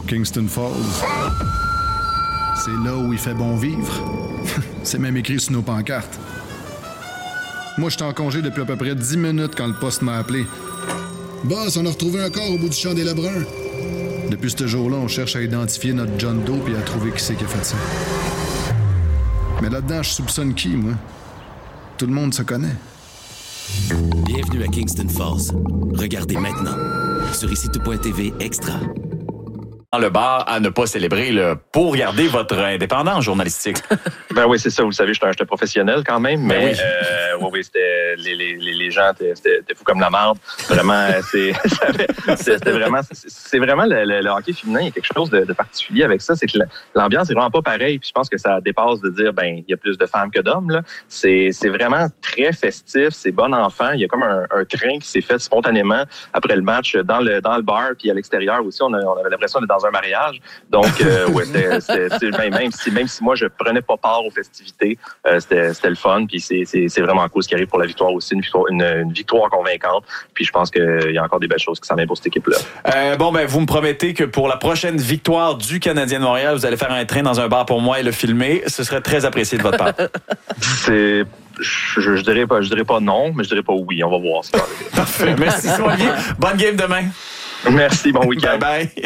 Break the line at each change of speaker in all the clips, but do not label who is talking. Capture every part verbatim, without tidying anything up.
Kingston Falls. C'est là où il fait bon vivre. C'est même écrit sur nos pancartes. Moi, j'étais en congé depuis à peu près dix minutes quand le poste m'a appelé. Boss, on a retrouvé un corps au bout du champ des Lebrun. Depuis ce jour-là, on cherche à identifier notre John Doe et à trouver qui c'est qui a fait ça. Mais là-dedans, je soupçonne qui, moi? Tout le monde se connaît.
Bienvenue à Kingston Falls. Regardez maintenant sur ici tout point t v extra.
Dans le bar à ne pas célébrer là, pour garder votre indépendance journalistique.
Ben oui, c'est ça. Vous savez, j'étais un professionnel quand même, mais
ben oui.
euh, oui, oui, c'était les, les, les gens, c'était, c'était fou comme la marde. Vraiment, c'est, c'était vraiment, c'est, c'est vraiment le, le, le hockey féminin. Il y a quelque chose de, de particulier avec ça, c'est que l'ambiance est vraiment pas pareille. Puis je pense que ça dépasse de dire, ben, il y a plus de femmes que d'hommes. Là. C'est, c'est vraiment très festif, c'est bon enfant. Il y a comme un, un train qui s'est fait spontanément après le match dans le dans le bar, puis à l'extérieur aussi, on, a, on avait l'impression d'être dans un mariage. Donc, euh, ouais, c'était, c'était, c'était même, même, si, même si moi, je prenais pas part aux festivités, euh, c'était, c'était le fun. Puis c'est, c'est, c'est vraiment cool ce qui arrive pour la victoire aussi, une victoire, une, une victoire convaincante. Puis je pense qu'il y a encore des belles choses qui s'en viennent pour cette équipe-là.
Euh, bon, ben, vous me promettez que pour la prochaine victoire du Canadien de Montréal, vous allez faire un train dans un bar pour moi et le filmer. Ce serait très apprécié de votre part.
C'est... Je, je, je dirais pas, je dirais pas non, mais je dirais pas oui. On va voir. C'est
Parfait. Merci, Simon-Olivier. Bonne game demain.
Merci, bon week-end.
Bye bye.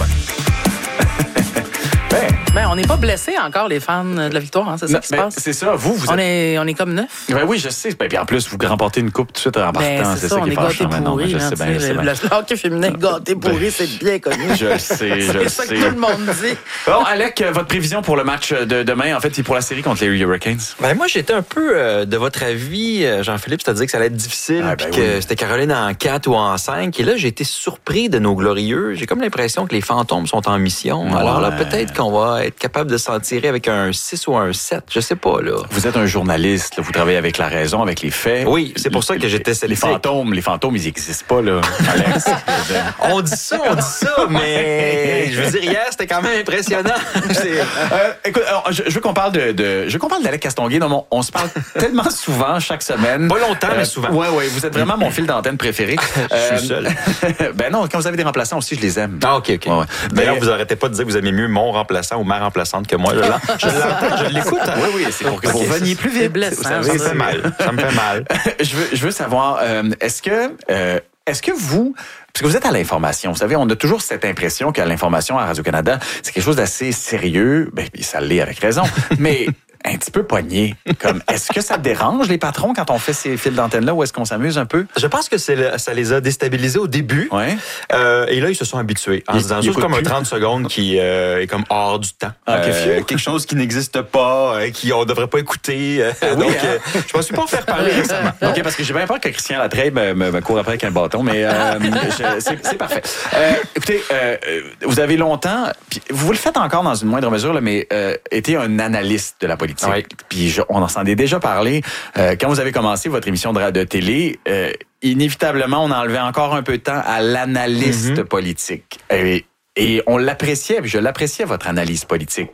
Ben, ben, on n'est pas blessés encore, les fans de la victoire, hein, c'est ça
non,
qui se
ben,
passe?
C'est ça, vous, vous êtes...
On est, on est comme neuf.
Ben oui, je sais. Ben, puis en plus, vous remportez une coupe tout de suite en partant.
Ben, c'est,
c'est
ça,
ça
on
qui
est
est
gâtés
fâchant maintenant.
pourris.
Je
Hein,
sais bien, je sais
le,
bien.
le hockey féminin gâté pourri, c'est bien connu.
Je le sais, je le sais.
C'est ça que tout le monde dit.
Bon, Alec, votre prévision pour le match de demain, en fait, c'est pour la série contre les Hurricanes.
Ben moi, j'étais un peu euh, de votre avis, Jean-Philippe, c'est-à-dire que ça allait être difficile,
ah,
puis
ben
que
oui.
c'était Caroline en quatre ou en cinq. Et là, j'ai été surpris de nos glorieux. J'ai comme l'impression que les fantômes sont en mission.
Ouais.
Alors là, peut-être qu'on va être capable de s'en tirer avec un six ou un sept. Je sais pas, là.
Vous êtes un journaliste, là, vous travaillez avec la raison, avec les faits.
Oui, c'est pour ça que j'étais
Les
sceptique.
fantômes, les fantômes, ils n'existent pas, là, Alex.
On dit ça, on dit ça, mais je veux dire, hier, c'était quand même impressionnant. C'est...
Euh, écoute, alors, je, je veux qu'on parle de, de je veux qu'on parle d'Alec Castonguay. Non, on, on se parle tellement souvent chaque semaine.
Pas longtemps, euh, mais souvent.
Ouais, ouais. Vous êtes vraiment mon fil d'antenne préféré.
Je suis seul.
Ben non, quand vous avez des remplaçants aussi, je les aime.
Ah, ok, ok.
Ouais, ouais.
D'ailleurs,
Mais-
vous arrêtez pas de dire que vous aimez mieux mon remplaçant ou ma remplaçante que moi. Je, l'en- je l'entends, je l'écoute. Hein?
Oui, oui, c'est pour que vous
Ok,
reveniez
ça,
plus
c'est
vite.
blessant,
Vous
Ça
savez,
me fait mal. Ça me fait mal.
je veux, je veux savoir, euh, est-ce que, euh, est-ce que vous, parce que vous êtes à l'information, vous savez, on a toujours cette impression qu'à l'information à Radio-Canada, c'est quelque chose d'assez sérieux. Ben, ça l'est avec raison, mais un petit peu poigné. Comme, est-ce que ça dérange les patrons quand on fait ces fils d'antenne-là ou est-ce qu'on s'amuse un peu?
Je pense que c'est le- ça les a déstabilisés au début.
Ouais.
Euh, et là, ils se sont habitués. En
Ils-
se disant,
ils
c'est
écoutent
comme un
plus.
trente secondes qui euh, est comme hors du temps.
Ah, ok,
Euh,
fiou.
quelque chose qui n'existe pas, euh, qui on devrait pas écouter. Euh,
oui,
donc,
hein?
euh, je m'en suis pas fait reparler récemment.
OK, parce que j'ai bien peur que Christian Latreille me, me, me court après avec un bâton, mais euh, je- c'est, c'est parfait. Euh, écoutez, euh, vous avez longtemps, puis vous le faites encore dans une moindre mesure, là, mais euh, été un analyste de la politique.
Oui.
Puis je- on en s'en est déjà parlé. Euh, quand vous avez commencé votre émission de, de télé, euh, inévitablement, on enlevait encore un peu de temps à l'analyste
Mm-hmm.
politique. Et, et on l'appréciait, puis je l'appréciais, votre analyse politique.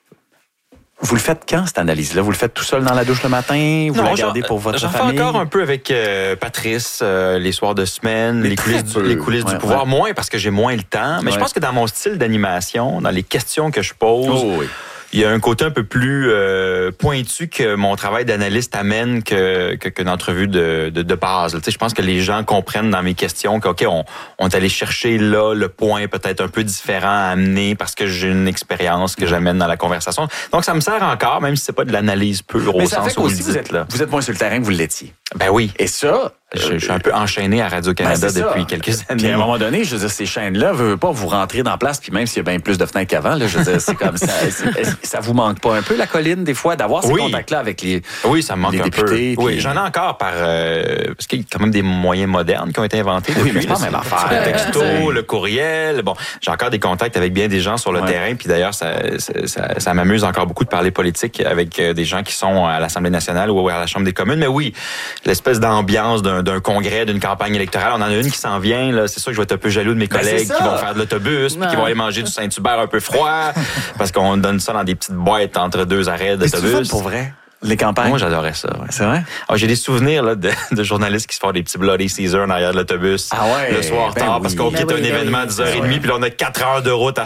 Vous le faites quand, cette analyse-là? Vous le faites tout seul dans la douche le matin? Vous
Non,
la
j'en-
gardez pour votre
j'en
famille?
fais encore un peu avec euh, Patrice, euh, les soirs de semaine,
Mais
les coulisses,
très
du, les
peu.
coulisses
Ouais,
du pouvoir.
ouais.
Moins parce que j'ai moins le temps. Mais
Ouais.
je pense que dans mon style d'animation, dans les questions que je pose,
Oh, oui.
il y a un côté un peu plus euh, pointu que mon travail d'analyste amène que, que, qu'une entrevue de, de, de base. Tu sais, je pense que les gens comprennent dans mes questions que, OK, on, on est allé chercher là le point peut-être un peu différent à amener parce que j'ai une expérience que j'amène dans la conversation. Donc, ça me sert encore, même si c'est pas de l'analyse pure
Mais
au
ça fait
sens où vous
qu'aussi,
le
vous
dites,
êtes,
là.
vous êtes moins sur le terrain que vous l'étiez.
Ben oui.
Et ça...
Je, je suis un peu enchaîné à Radio-Canada
Ben, c'est
depuis
ça.
quelques
Puis
années.
à un moment donné, je veux dire, ces chaînes-là, veut, veut pas vous rentrer dans la place, puis même s'il y a bien plus de fenêtres qu'avant, là, je veux dire, c'est comme ça. c'est- ça vous manque pas un peu, la colline, des fois, d'avoir ces
Oui.
contacts-là avec les...
Oui, ça me manque
les
un
députés,
peu. Oui,
puis-
j'en ai encore par... Euh, parce qu'il y a quand même des moyens modernes qui ont été inventés.
Oui,
depuis,
mais c'est pas
là,
la même
c'est
affaire.
Le texto,
Ouais.
le courriel. Bon, j'ai encore des contacts avec bien des gens sur le
Ouais.
terrain. Puis d'ailleurs, ça, ça, ça, ça m'amuse encore beaucoup de parler politique avec euh, des gens qui sont à l'Assemblée nationale ou à la Chambre des communes. Mais oui, l'espèce d'ambiance d'un, d'un congrès, d'une campagne électorale. On en a une qui s'en vient. Là. C'est sûr que je vais être un peu jaloux de mes
Ben,
collègues
c'est ça.
qui vont faire de l'autobus puis qui
Ouais.
vont aller manger du Saint-Hubert un peu froid parce qu'on donne ça dans des petites boîtes entre deux arrêts
C'est
d'autobus.
pour vrai, les campagnes.
Moi, j'adorais ça. Ouais.
C'est vrai?
Ah, j'ai des souvenirs là, de, de journalistes qui se font des petits Bloody Caesar en arrière de l'autobus
Ah ouais,
le soir
ben
tard
oui.
parce qu'on
Ben
quitte
oui,
un
ben
événement à
oui.
dix heures trente puis là, on a quatre heures de route à